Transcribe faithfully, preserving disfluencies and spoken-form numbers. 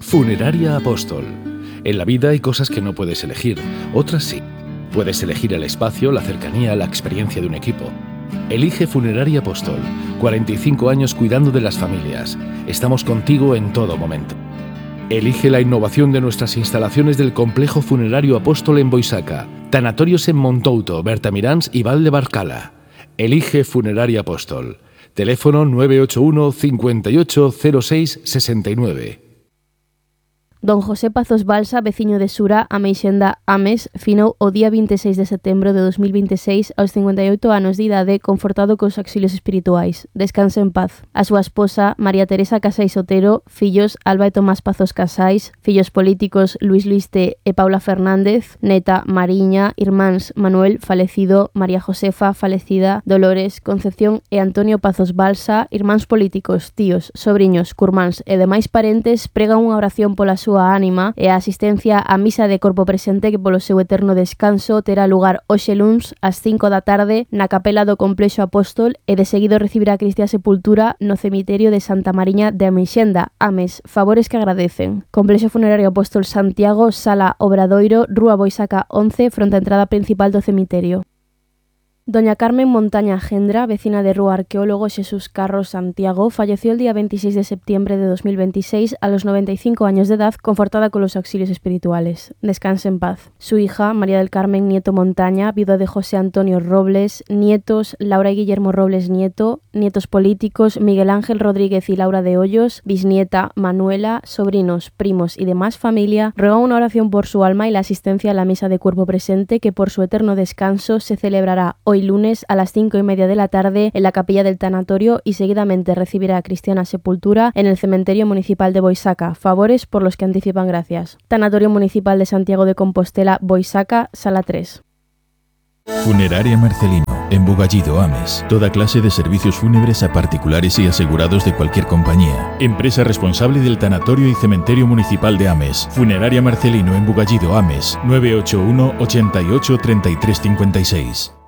Funeraria Apóstol. En la vida hay cosas que no puedes elegir, otras sí. Puedes elegir el espacio, la cercanía, la experiencia de un equipo. Elige Funeraria Apóstol. cuarenta y cinco años cuidando de las familias. Estamos contigo en todo momento. Elige la innovación de nuestras instalaciones del Complejo Funerario Apóstol en Boisaca, tanatorios en Montouto, Bertamiráns y Val de Barcala. Elige Funeraria Apóstol. Teléfono nueve ocho uno, cincuenta y ocho, cero seis, sesenta y nueve. Don José Pazos Balsa, veciño de Sura, a Meixenda Ames, finou o día veintiséis de setembro de dos mil veintiséis aos cincuenta e oito anos de idade, confortado cos auxilios espirituais. Descanse en paz. A súa esposa, María Teresa Casais Otero, fillos Alba e Tomás Pazos Casais, fillos políticos Luis Luiste e Paula Fernández, neta Mariña, irmáns Manuel, falecido, María Josefa, falecida, Dolores, Concepción e Antonio Pazos Balsa, irmáns políticos, tíos, sobriños, curmáns e demais parentes, pregan unha oración pola súa a ánima e a asistencia á misa de corpo presente que polo seu eterno descanso terá lugar hoxe luns ás cinco da tarde na capela do Complexo Apóstol e de seguido recibirá a Cristia Sepultura no cemiterio de Santa Mariña de Ameixenda, Ames, favores que agradecen. Complexo Funerario Apóstol Santiago, Sala Obradoiro, Rúa Boisaca once, fronte á entrada principal do cemiterio. Doña Carmen Montaña Gendra, vecina de Rúa Arqueólogo Xesús Carros Santiago, falleció el día veintiséis de septiembre de dos mil veintiséis a los noventa y cinco años de edad, confortada con los auxilios espirituales. Descanse en paz. Su hija, María del Carmen Nieto Montaña, viuda de José Antonio Robles, nietos, Laura y Guillermo Robles Nieto, nietos políticos, Miguel Ángel Rodríguez y Laura de Hoyos, bisnieta, Manuela, sobrinos, primos y demás familia, ruegan una oración por su alma y la asistencia a la misa de cuerpo presente que por su eterno descanso se celebrará hoy lunes a las cinco y media de la tarde en la capilla del tanatorio y seguidamente recibirá a Cristiana Sepultura en el cementerio municipal de Boisaca. Favores por los que anticipan gracias. Tanatorio Municipal de Santiago de Compostela, Boisaca, Sala tres. Funeraria Marcelino, en Bugallido, Ames. Toda clase de servicios fúnebres a particulares y asegurados de cualquier compañía. Empresa responsable del Tanatorio y Cementerio Municipal de Ames. Funeraria Marcelino, en Bugallido, Ames. nueve ocho uno, ochenta y ocho, treinta y tres cincuenta y seis.